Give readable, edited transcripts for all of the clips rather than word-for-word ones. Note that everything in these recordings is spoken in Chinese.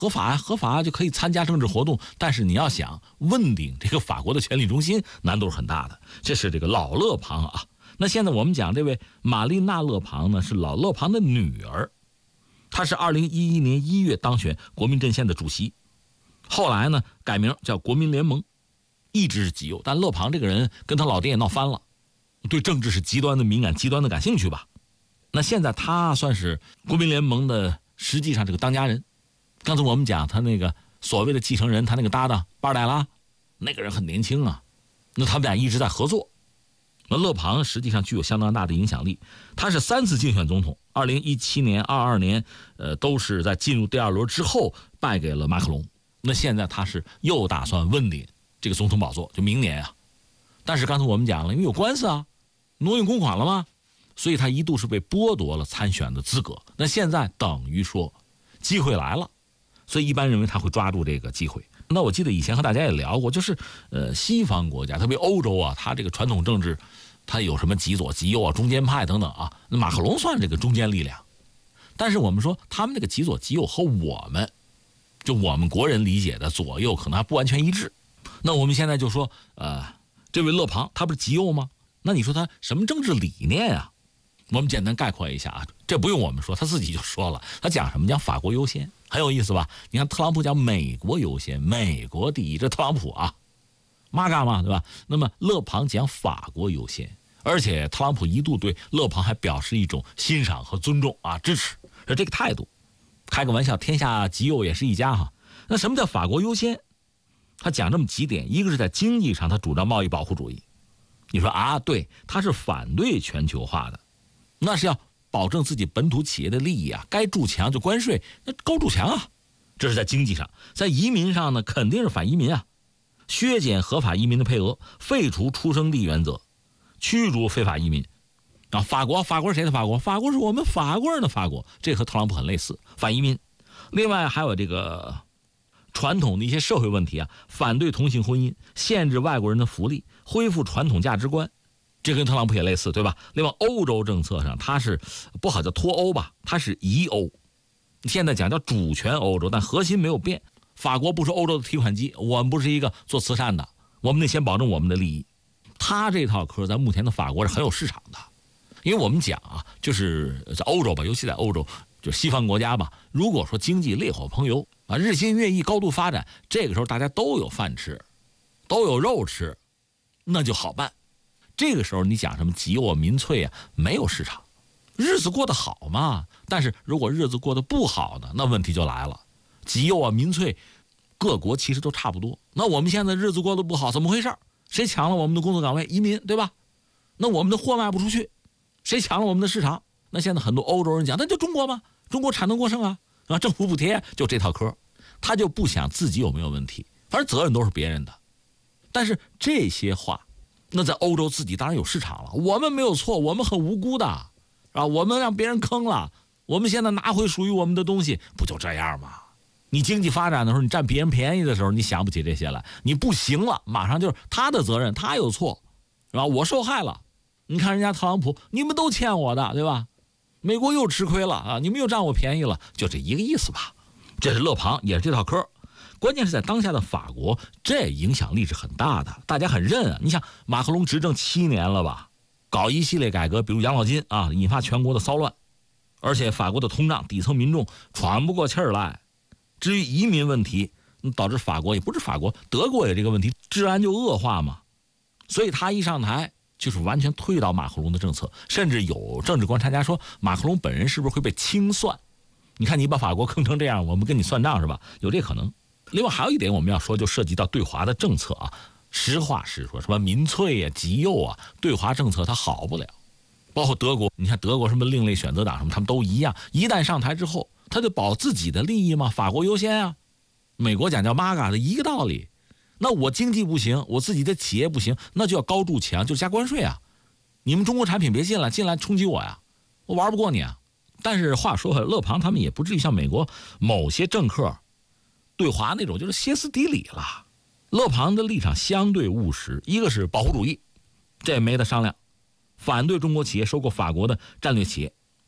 合法呀，合法就可以参加政治活动，但是你要想问鼎这个法国的权力中心，难度是很大的。这是这个老勒庞啊。那现在我们讲这位玛丽娜·勒庞呢，是老勒庞的女儿，她是2011年1月当选国民阵线的主席，后来呢改名叫国民联盟，一直是极右。但勒庞这个人跟他老爹也闹翻了，对政治是极端的敏感，极端的感兴趣吧。那现在他算是国民联盟的实际上这个当家人。刚才我们讲他那个所谓的继承人，他那个搭档巴尔代拉，那个人很年轻啊，那他们俩一直在合作。那勒庞实际上具有相当大的影响力，他是3次竞选总统，2017年、22年，都是在进入第2轮之后败给了马克龙。那现在他是又打算问鼎这个总统宝座，就明年啊。但是刚才我们讲了，因为有官司啊，挪用公款了吗？所以他一度是被剥夺了参选的资格。那现在等于说机会来了。所以一般认为他会抓住这个机会。那我记得以前和大家也聊过，就是西方国家，特别欧洲啊，他这个传统政治，他有什么极左、极右啊、中间派等等啊。那马克龙算这个中间力量，但是我们说他们那个极左、极右和我们国人理解的左右可能还不完全一致。那我们现在就说，这位勒庞他不是极右吗？那你说他什么政治理念啊？我们简单概括一下啊，这不用我们说，他自己就说了，他讲什么？讲法国优先，很有意思吧？你看特朗普讲美国优先，美国第一，这特朗普啊，MAGA嘛，对吧？那么勒庞讲法国优先，而且特朗普一度对勒庞还表示一种欣赏和尊重啊，支持，是这个态度。开个玩笑，天下极右也是一家哈。那什么叫法国优先？他讲这么几点，一个是在经济上，他主张贸易保护主义。你说啊，对，他是反对全球化的。那是要保证自己本土企业的利益啊，该筑墙就关税，那高筑墙啊。这是在经济上。在移民上呢，肯定是反移民啊，削减合法移民的配额，废除出生地原则，驱逐非法移民。啊，法国是谁的法国？法国是我们法国人的法国，这和特朗普很类似，反移民。另外还有这个传统的一些社会问题啊，反对同性婚姻，限制外国人的福利，恢复传统价值观。这跟特朗普也类似，对吧？另外，欧洲政策上，它是不好叫脱欧吧，它是移欧。现在讲叫主权欧洲，但核心没有变。法国不是欧洲的提款机，我们不是一个做慈善的，我们得先保证我们的利益。他这套嗑在目前的法国是很有市场的，因为我们讲啊，就是在欧洲吧，尤其在欧洲，就西方国家吧，如果说经济烈火烹油啊，日新月异，高度发展，这个时候大家都有饭吃，都有肉吃，那就好办。这个时候你讲什么极右啊、民粹啊，没有市场，日子过得好嘛。但是如果日子过得不好呢，那问题就来了。极右啊、民粹，各国其实都差不多。那我们现在日子过得不好，怎么回事？谁抢了我们的工作岗位？移民，对吧？那我们的货卖不出去，谁抢了我们的市场？那现在很多欧洲人讲，那就中国嘛，中国产能过剩啊，政府补贴就这套嗑，他就不想自己有没有问题，反正责任都是别人的。但是这些话，那在欧洲自己当然有市场了，我们没有错，我们很无辜的啊，我们让别人坑了，我们现在拿回属于我们的东西，不就这样吗？你经济发展的时候，你占别人便宜的时候，你想不起这些来，你不行了，马上就是他的责任，他有错，是吧？我受害了，你看人家特朗普，你们都欠我的，对吧？美国又吃亏了啊，你们又占我便宜了，就这一个意思吧。这是勒庞，也是这套嗑。关键是在当下的法国，这影响力是很大的，大家很认啊。你想马克龙执政7年了吧，搞一系列改革，比如养老金啊，引发全国的骚乱，而且法国的通胀，底层民众喘不过气儿来。至于移民问题，导致法国也不是法国，德国也这个问题，治安就恶化嘛。所以他一上台就是完全推倒马克龙的政策，甚至有政治观察家说马克龙本人是不是会被清算？你看你把法国坑成这样，我们跟你算账是吧？有这可能。另外还有一点我们要说，就涉及到对华的政策啊。实话实说，什么民粹啊、极右啊，对华政策它好不了。包括德国，你看德国什么另类选择党什么，他们都一样。一旦上台之后，他就保自己的利益嘛，法国优先啊。美国讲叫 MAGA 的一个道理。那我经济不行，我自己的企业不行，那就要高筑墙，就加关税啊。你们中国产品别进来冲击我呀，我玩不过你啊。但是话说回来，勒庞他们也不至于像美国某些政客对华那种就是歇斯底里了。勒庞的立场相对务实，一个是保护主义，这没得商量，反对中国企业收购法国的战略企业，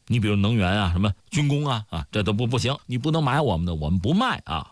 你比如能源啊，什么军工啊，这都不行，你不能买我们的，我们不卖啊。